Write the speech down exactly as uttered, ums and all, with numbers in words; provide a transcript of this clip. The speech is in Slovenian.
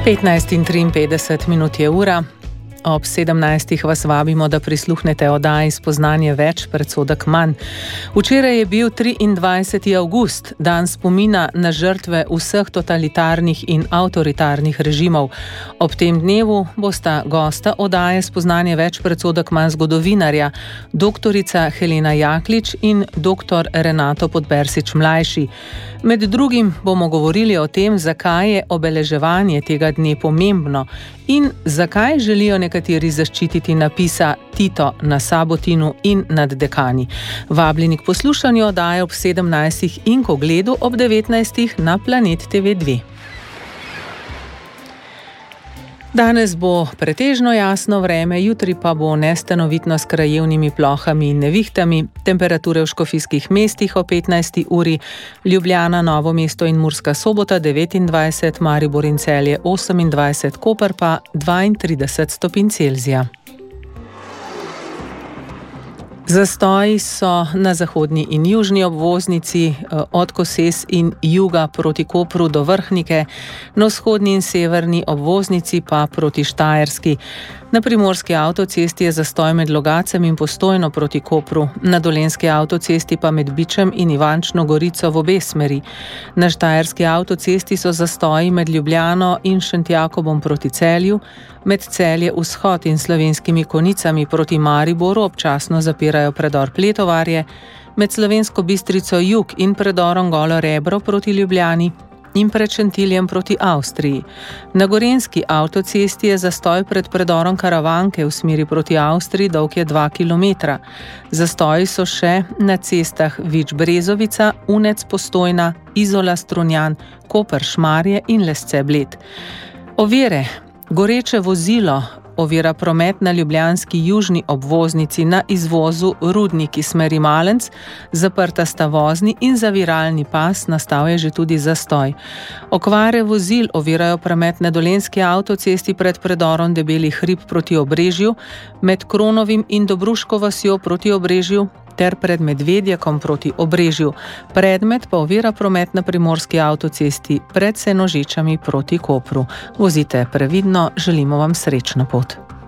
petnajst in triinpetdeset minut je ura. Ob sedemnajstih vas vabimo, da prisluhnete oddaji Spoznanje več, predsodek manj. Včeraj je bil triindvajseti avgust, dan spomina na žrtve vseh totalitarnih in avtoritarnih režimov. Ob tem dnevu bosta gosta oddaje Spoznanje več, predsodek manj zgodovinarja, doktorica Helena Jaklič in doktor Renato Podbersič mlajši. Med drugim bomo govorili o tem, zakaj je obeleževanje tega dne pomembno in zakaj želijo nekateri zaščititi napisa Tito na Sabotinu in nad dekani. Vabljeni k poslušanju oddaje ob sedemnajstih in k ogledu ob devetnajstih na Planet T V dva. Danes bo pretežno jasno vreme, jutri pa bo nestanovitno s krajevnimi plohami in nevihtami, temperature v škofijskih mestih o petnajsti uri, Ljubljana, Novo mesto in Murska Sobota devetindvajset, Maribor in Celje osemindvajset, Koper pa dvaintrideset stopinj Celzija. Zastoji so na zahodni in južni obvoznici, od Koses in juga proti Kopru do Vrhnike, na vzhodni in severni obvoznici pa proti Štajerski. Na primorski avtocesti je zastoj med Logacem in Postojno proti Kopru, na dolenjski avtocesti pa med Bičem in Ivančno Gorico v obe smeri. Na štajerski avtocesti so zastoji med Ljubljano in Šentjakobom proti Celju, med Celje vzhod in Slovenskimi Konicami proti Mariboru občasno zapirajo predor Pletovarje, med Slovensko Bistrico jug in predorom Golo Rebro proti Ljubljani in pred Šentiljem proti Avstriji. Na gorenjski avtocesti je zastoj pred predorom Karavanke v smeri proti Avstriji, dolg je dva kilometra. Zastoji so še na cestah Vič-Brezovica, Unec Postojna, Izola Strunjan, Koper Šmarje in Lesce Bled. Ovire. Goreče vozilo ovira promet na ljubljanski južni obvoznici na izvozu Rudniki smeri Malenc, zaprta sta vozni in zaviralni pas, nastal je že tudi zastoj. Okvare vozil ovirajo promet na dolenjski avtocesti pred predorom Debeli hrib proti Obrežju, med Kronovim in Dobruško vasjo proti Obrežju ter pred Medvedjakom proti Obrežju. Predmet pa ovira promet na primorski avtocesti pred Senožečami proti Kopru. Vozite previdno, želimo vam srečno pot.